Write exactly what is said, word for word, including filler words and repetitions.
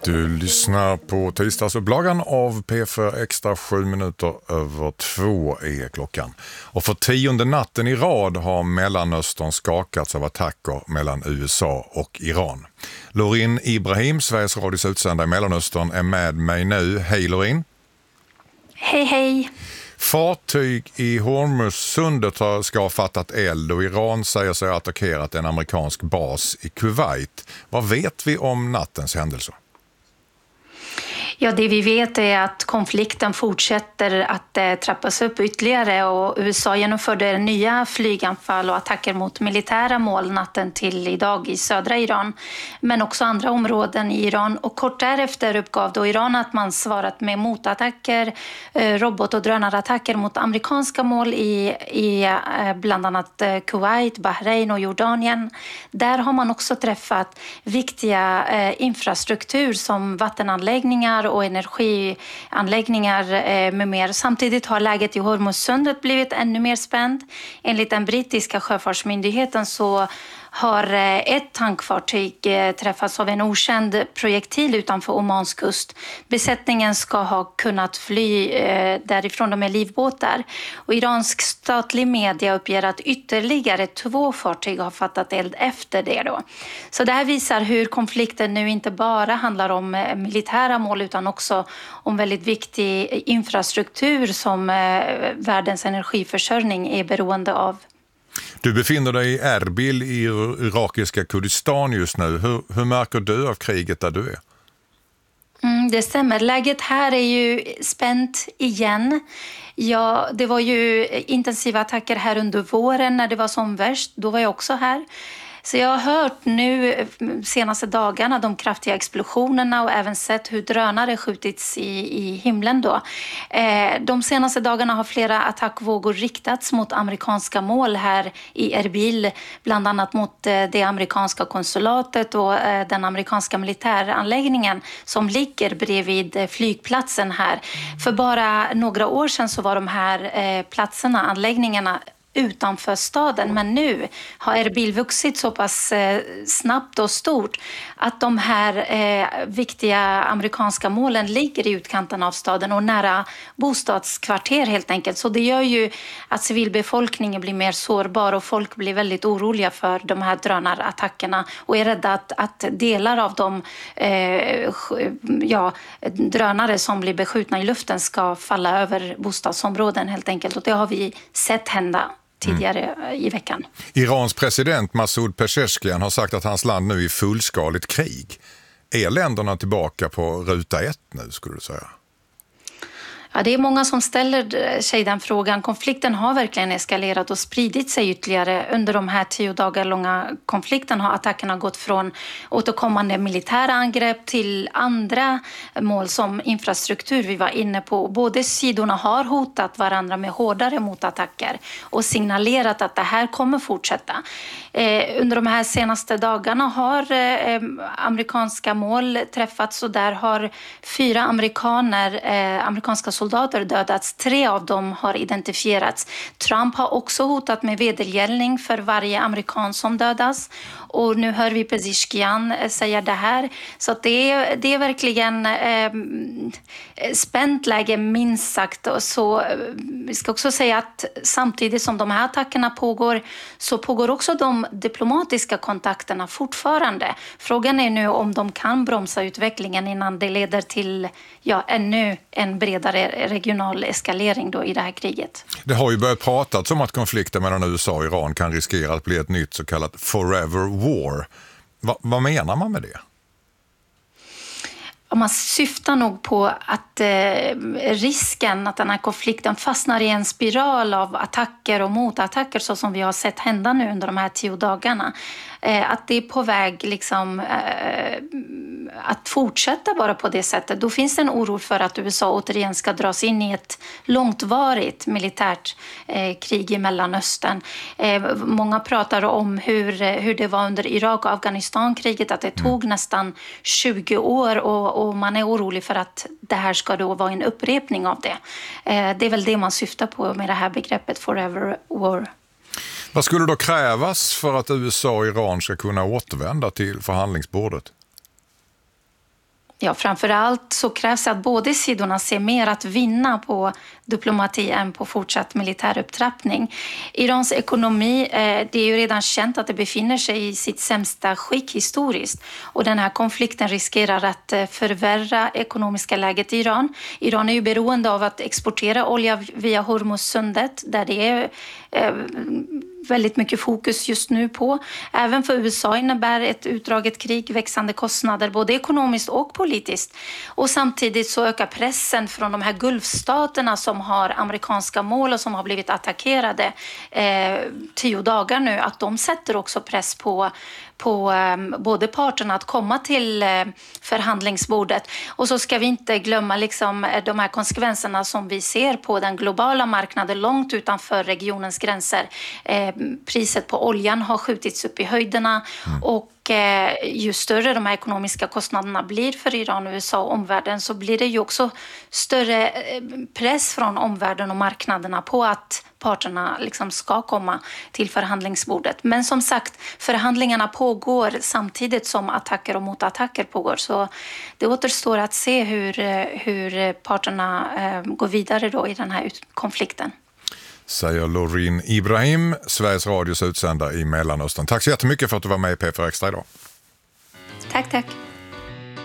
Du lyssnar på tisdagsupplagan av P fyra Extra, sju minuter över två är klockan. Och för tionde natten i rad har Mellanöstern skakats av attacker mellan U S A och Iran. Lorin Ibrahim, Sveriges Radios utsända i Mellanöstern, är med mig nu. Hej Lorin. Hej hej. Fartyg i Hormuzsundet ska ha fattat eld och Iran säger sig ha attackerat en amerikansk bas i Kuwait. Vad vet vi om nattens händelser? Ja, det vi vet är att konflikten fortsätter att eh, trappas upp ytterligare och U S A genomförde nya flyganfall och attacker mot militära mål natten till idag i södra Iran, men också andra områden i Iran. Och kort därefter uppgav då Iran att man svarat med motattacker, eh, robot- och drönarattacker mot amerikanska mål i, i eh, bland annat eh, Kuwait, Bahrain och Jordanien. Där har man också träffat viktiga eh, infrastruktur som vattenanläggningar och energianläggningar med mer. Samtidigt har läget i Hormuzsundet blivit ännu mer spänt. Enligt den brittiska sjöfartsmyndigheten så har ett tankfartyg träffats av en okänd projektil utanför Omans kust. Besättningen ska ha kunnat fly därifrån med livbåtar. Och iransk statlig media uppger att ytterligare två fartyg har fattat eld efter det då. Så det här visar hur konflikten nu inte bara handlar om militära mål utan också om väldigt viktig infrastruktur som världens energiförsörjning är beroende av. Du befinner dig i Erbil i irakiska Kurdistan just nu. Hur, hur märker du av kriget där du är? Mm, det stämmer. Läget här är ju spänt igen. Ja, det var ju intensiva attacker här under våren när det var som värst. Då var jag också här. Så jag har hört nu senaste dagarna de kraftiga explosionerna och även sett hur drönare skjutits i, i himlen då. Eh, de senaste dagarna har flera attackvågor riktats mot amerikanska mål här i Erbil, bland annat mot eh, det amerikanska konsulatet och eh, den amerikanska militäranläggningen som ligger bredvid eh, flygplatsen här. För bara några år sedan så var de här eh, platserna, anläggningarna utanför staden, men nu har Erbil vuxit så pass eh, snabbt och stort att de här eh, viktiga amerikanska målen ligger i utkanten av staden och nära bostadskvarter helt enkelt. Så det gör ju att civilbefolkningen blir mer sårbar och folk blir väldigt oroliga för de här drönarattackerna och är rädda att, att delar av de eh, ja, drönare som blir beskjutna i luften ska falla över bostadsområden helt enkelt. Och det har vi sett hända tidigare mm. i veckan. Irans president Masoud Pezeshkian har sagt att hans land nu är i fullskaligt krig. Är länderna tillbaka på ruta ett nu, skulle du säga? Ja, det är många som ställer sig den frågan. Konflikten har verkligen eskalerat och spridit sig ytterligare. Under de här tio dagar långa konflikten har attackerna gått från återkommande militära angrepp till andra mål som infrastruktur vi var inne på. Båda sidorna har hotat varandra med hårdare motattacker och signalerat att det här kommer fortsätta. Eh, under de här senaste dagarna har eh, amerikanska mål träffats och där har fyra amerikaner, eh, amerikanska soldater dödats. Tre av dem har identifierats. Trump har också hotat med vedergällning för varje amerikan som dödas. Och nu hör vi Pezeshkian säga det här. Så att det, är, det är verkligen eh, spänt läge minst sagt. Och så, vi ska också säga att samtidigt som de här attackerna pågår så pågår också de diplomatiska kontakterna fortfarande. Frågan är nu om de kan bromsa utvecklingen innan det leder till ja, ännu en bredare regional eskalering då i det här kriget. Det har ju börjat pratats om att konflikten mellan U S A och Iran kan riskera att bli ett nytt så kallat forever war. Va, vad menar man med det? Man syftar nog på att eh, risken att den här konflikten fastnar i en spiral av attacker och motattacker så som vi har sett hända nu under de här tio dagarna. Eh, att det är på väg liksom, eh, att fortsätta bara på det sättet. Då finns det en oro för att U S A återigen ska dras in i ett långvarigt militärt eh, krig i Mellanöstern. Eh, många pratar om hur, hur det var under Irak- och Afghanistan-kriget, att det tog mm. nästan tjugo år och, och man är orolig för att det här ska då vara en upprepning av det. Eh, det är väl det man syftar på med det här begreppet forever war. Vad skulle då krävas för att U S A och Iran ska kunna återvända till förhandlingsbordet? Ja, framförallt så krävs att båda sidorna ser mer att vinna på diplomati än på fortsatt militär upptrappning. Irans ekonomi, eh, det är ju redan känt att det befinner sig i sitt sämsta skick historiskt. Och den här konflikten riskerar att eh, förvärra ekonomiska läget i Iran. Iran är ju beroende av att exportera olja via Hormuzsundet där det är eh, väldigt mycket fokus just nu på. Även för U S A innebär ett utdraget krig växande kostnader både ekonomiskt och politiskt. Och samtidigt så ökar pressen från de här gulfstaterna som har amerikanska mål och som har blivit attackerade eh, tio dagar nu, att de sätter också press på på eh, både parterna att komma till eh, förhandlingsbordet. Och så ska vi inte glömma liksom, de här konsekvenserna som vi ser på den globala marknaden långt utanför regionens gränser. Eh, priset på oljan har skjutits upp i höjderna mm. och eh, ju större de här ekonomiska kostnaderna blir för Iran, U S A och omvärlden så blir det ju också större eh, press från omvärlden och marknaderna på att parterna liksom ska komma till förhandlingsbordet. Men som sagt, förhandlingarna pågår samtidigt som attacker och motattacker pågår. Så det återstår att se hur, hur parterna eh, går vidare då i den här konflikten. Säger Lorin Ibrahim, Sveriges Radios utsända i Mellanöstern. Tack så jättemycket för att du var med i P fyra Extra idag. Tack, tack.